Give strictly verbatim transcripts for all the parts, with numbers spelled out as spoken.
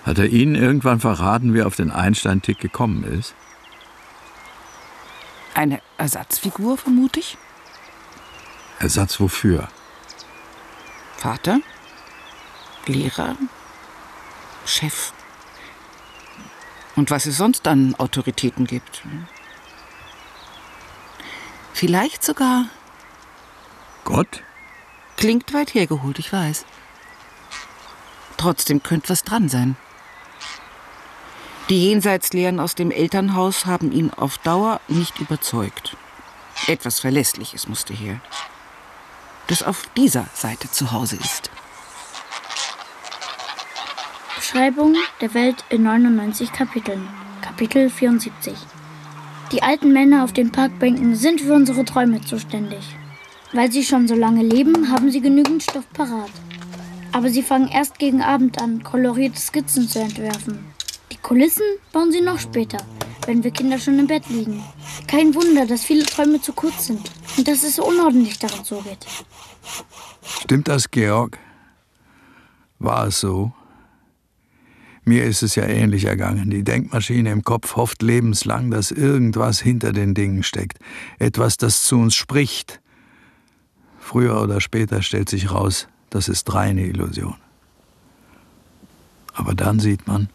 Hat er Ihnen irgendwann verraten, wie er auf den Einstein-Tick gekommen ist? Eine Ersatzfigur, vermute ich. Ersatz wofür? Vater? Lehrer? Chef? Und was es sonst an Autoritäten gibt. Vielleicht sogar... Gott? Klingt weit hergeholt, ich weiß. Trotzdem könnte was dran sein. Die Jenseitslehren aus dem Elternhaus haben ihn auf Dauer nicht überzeugt. Etwas Verlässliches musste her, das auf dieser Seite zu Hause ist. Beschreibung der Welt in neunundneunzig Kapiteln. Kapitel vierundsiebzig. Die alten Männer auf den Parkbänken sind für unsere Träume zuständig. Weil sie schon so lange leben, haben sie genügend Stoff parat. Aber sie fangen erst gegen Abend an, kolorierte Skizzen zu entwerfen. Die Kulissen bauen sie noch später, wenn wir Kinder schon im Bett liegen. Kein Wunder, dass viele Träume zu kurz sind und dass es so unordentlich darin zugeht. Stimmt das, Georg? War es so? Mir ist es ja ähnlich ergangen. Die Denkmaschine im Kopf hofft lebenslang, dass irgendwas hinter den Dingen steckt. Etwas, das zu uns spricht. Früher oder später stellt sich raus, das ist reine Illusion. Aber dann sieht man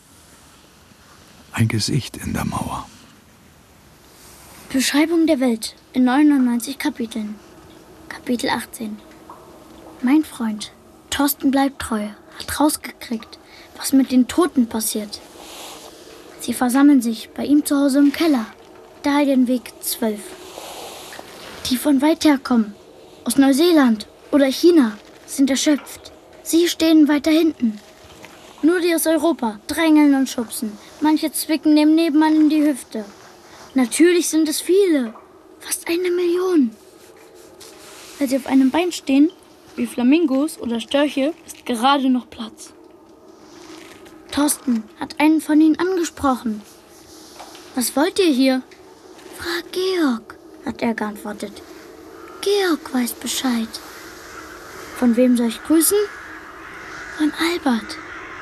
ein Gesicht in der Mauer. Beschreibung der Welt in neunundneunzig Kapiteln. Kapitel achtzehn. Mein Freund, Thorsten bleibt treu, hat rausgekriegt, was mit den Toten passiert. Sie versammeln sich bei ihm zu Hause im Keller, da den Weg zwölf. Die von weit her kommen, aus Neuseeland oder China, sind erschöpft. Sie stehen weiter hinten. Nur die aus Europa drängeln und schubsen. Manche zwicken dem Nebenmann in die Hüfte. Natürlich sind es viele, fast eine Million. Weil sie auf einem Bein stehen, wie Flamingos oder Störche, ist gerade noch Platz. Thorsten hat einen von ihnen angesprochen. Was wollt ihr hier? Frag Georg, hat er geantwortet. Georg weiß Bescheid. Von wem soll ich grüßen? Von Albert.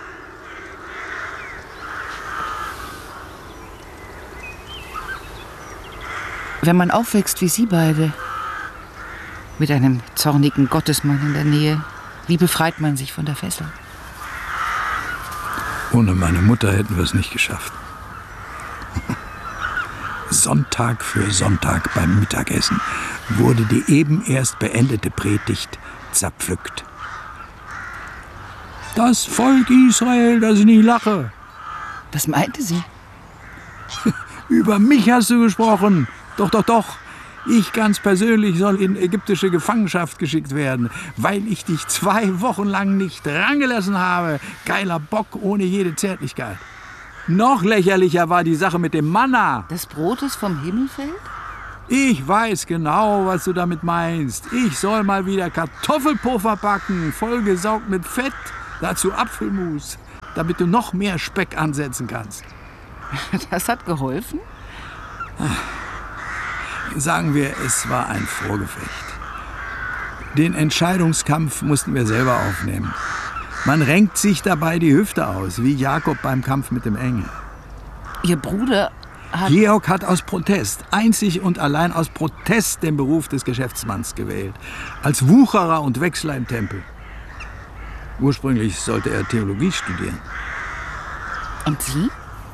Wenn man aufwächst wie Sie beide, mit einem zornigen Gottesmann in der Nähe, wie befreit man sich von der Fessel? Ohne meine Mutter hätten wir es nicht geschafft. Sonntag für Sonntag beim Mittagessen wurde die eben erst beendete Predigt zerpflückt. Das Volk Israel, das ich nicht lache. Was meinte sie? Über mich hast du gesprochen. Doch, doch, doch. Ich ganz persönlich soll in ägyptische Gefangenschaft geschickt werden, weil ich dich zwei Wochen lang nicht rangelassen habe. Geiler Bock ohne jede Zärtlichkeit. Noch lächerlicher war die Sache mit dem Manna. Des Brotes vom Himmel fällt? Ich weiß genau, was du damit meinst. Ich soll mal wieder Kartoffelpuffer backen, vollgesaugt mit Fett, dazu Apfelmus, damit du noch mehr Speck ansetzen kannst. Das hat geholfen? Sagen wir, es war ein Vorgefecht. Den Entscheidungskampf mussten wir selber aufnehmen. Man renkt sich dabei die Hüfte aus, wie Jakob beim Kampf mit dem Engel. Ihr Bruder hat... Georg hat aus Protest, einzig und allein aus Protest, den Beruf des Geschäftsmanns gewählt. Als Wucherer und Wechsler im Tempel. Ursprünglich sollte er Theologie studieren. Und Sie?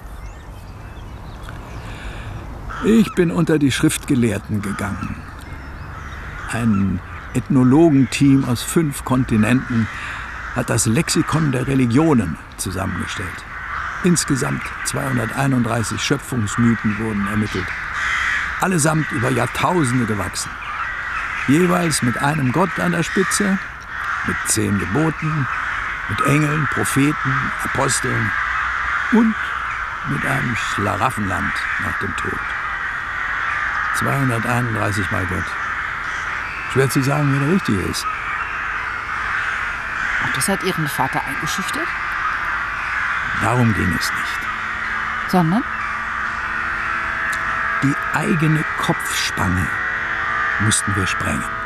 Ich bin unter die Schriftgelehrten gegangen. Ein Ethnologenteam aus fünf Kontinenten hat das Lexikon der Religionen zusammengestellt. Insgesamt zweihunderteinunddreißig Schöpfungsmythen wurden ermittelt. Allesamt über Jahrtausende gewachsen. Jeweils mit einem Gott an der Spitze, mit zehn Geboten, mit Engeln, Propheten, Aposteln und mit einem Schlaraffenland nach dem Tod. zweihunderteinunddreißig Mal Gott. Schwer zu sagen, wer der Richtige ist. Und das hat Ihren Vater eingeschüchtert? Darum ging es nicht. Sondern? Die eigene Kopfspange mussten wir sprengen.